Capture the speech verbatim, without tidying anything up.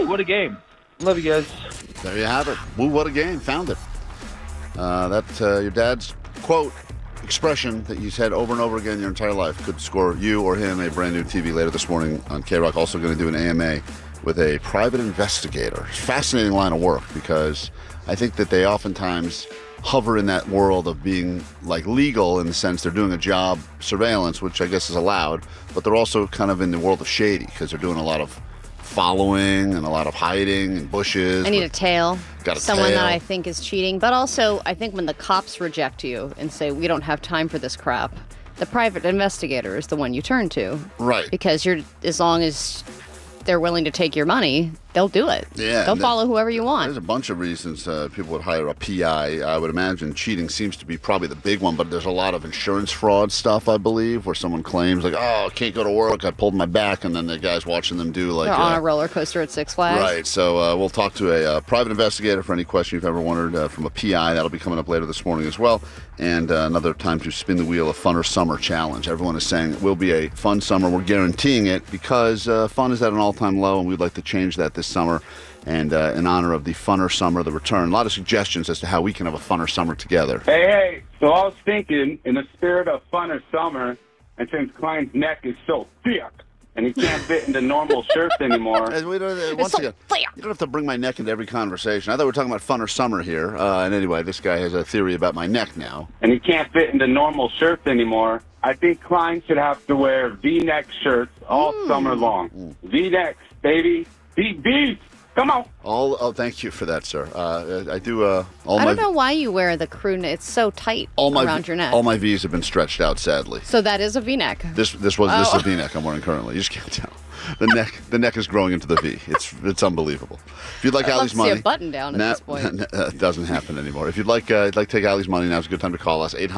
Woo, what a game. Love you guys. There you have it. Woo, what a game. Found it. Uh, that uh, your dad's quote, expression that you said over and over again your entire life could score you or him a brand new T V later this morning on K-Rock. Also going to do an A M A with a private investigator. Fascinating line of work because I think that they oftentimes hover in that world of being like legal in the sense they're doing a job surveillance, which I guess is allowed, but they're also kind of in the world of shady because they're doing a lot of following and a lot of hiding and bushes. I need a tail. Got a Someone tail. that I think is cheating. But also, I think when the cops reject you and say, we don't have time for this crap, the private investigator is the one you turn to. Right. Because you're, as long as they're willing to take your money, they'll do it. Yeah, They'll and follow whoever you want. There's a bunch of reasons uh, people would hire a P I. I would imagine cheating seems to be probably the big one, but there's a lot of insurance fraud stuff, I believe, where someone claims, like, oh, I can't go to work, I pulled my back, and then the guy's watching them do, like... They're on uh, a roller coaster at Six Flags. Right, so uh, we'll talk to a uh, private investigator for any question you've ever wondered uh, from a P I. That'll be coming up later this morning as well. And uh, another time to spin the wheel, a Funner Summer Challenge. Everyone is saying it will be a fun summer. We're guaranteeing it because uh, fun is at an all-time low, and we'd like to change that this summer. And uh, in honor of the Funner Summer, the return, a lot of suggestions as to how we can have a funner summer together. Hey, hey, so I was thinking, in the spirit of funner summer, and since Klein's neck is so thick, and he can't fit into normal shirts anymore. And we don't, uh, once so again, thick. you don't have to bring my neck into every conversation. I thought we were talking about Funner Summer here. Uh, and anyway, this guy has a theory about my neck now. And he can't fit into normal shirts anymore. I think Klein should have to wear V-neck shirts all Mm. summer long. Mm. V-necks, baby. V-V's. Come on. All oh, thank you for that, sir. Uh, I do uh, all I my don't know why you wear the crew neck. It's so tight all my around your neck. all my V's have been stretched out, sadly. So that is a V-neck. This this was this Oh. is a V-neck I'm wearing currently. You just can't tell. The neck the neck is growing into the V. It's it's unbelievable. If you'd like I'd love Allie's to see money, a button down at now- this point. It doesn't happen anymore. If you'd like uh, like to take Allie's money, now's a good time to call us. eight hundred